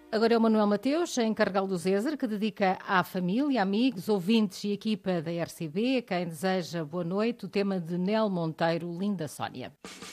Agora é o Manuel Mateus, em Carregal do Zezer, que dedica à família, amigos, ouvintes e equipa da RCB, quem deseja boa noite, o tema de Nel Monteiro, Linda Sónia.